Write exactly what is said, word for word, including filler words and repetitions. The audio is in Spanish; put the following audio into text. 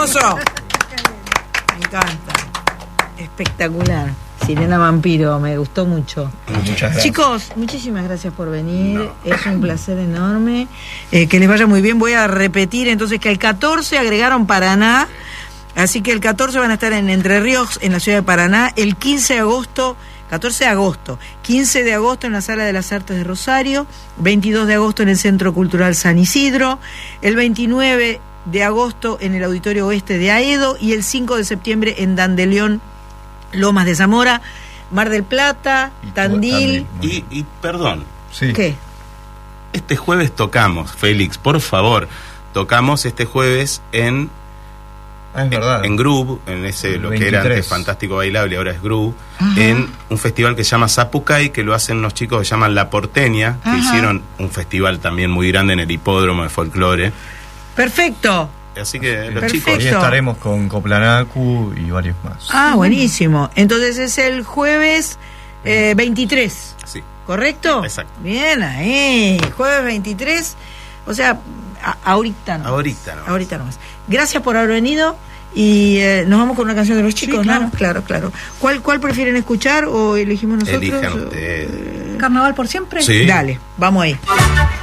hermoso. Me encanta. Espectacular. Sirena Vampiro, me gustó mucho. Muchas gracias. Chicos, muchísimas gracias por venir. No. Es un placer enorme. Eh, que les vaya muy bien. Voy a repetir entonces que el catorce agregaron Paraná. Así que el catorce van a estar en Entre Ríos, en la ciudad de Paraná. El quince de agosto, catorce de agosto, quince de agosto en la Sala de las Artes de Rosario. veintidós de agosto en el Centro Cultural San Isidro. El veintinueve de agosto en el Auditorio Oeste de Aedo. Y el cinco de septiembre en Dandelión, Lomas de Zamora, Mar del Plata, y Tandil. Y, y perdón. Sí. ¿Qué? Este jueves tocamos, Félix, por favor. Tocamos este jueves en. Ah, es verdad. En, en Groove, en ese lo veintitrés. Que era antes Fantástico Bailable, ahora es Groove. Ajá. En un festival que se llama Zapucay, que lo hacen unos chicos que se llaman La Porteña, que Ajá. hicieron un festival también muy grande en el Hipódromo de Folclore. Perfecto. Así que los Perfecto. chicos. Y estaremos con Coplanacu y varios más. Ah, buenísimo. Entonces es el jueves eh, veintitrés. Sí. ¿Correcto? Exacto. Bien ahí. Jueves veintitrés. O sea, a, ahorita no. Ahorita no. Ahorita nomás. Gracias por haber venido. Y eh, nos vamos con una canción de los chicos, sí, claro. ¿no? Claro, claro. ¿Cuál, ¿Cuál prefieren escuchar o elegimos nosotros? Elijan ustedes. ¿Carnaval por siempre? Sí. Dale, vamos ahí.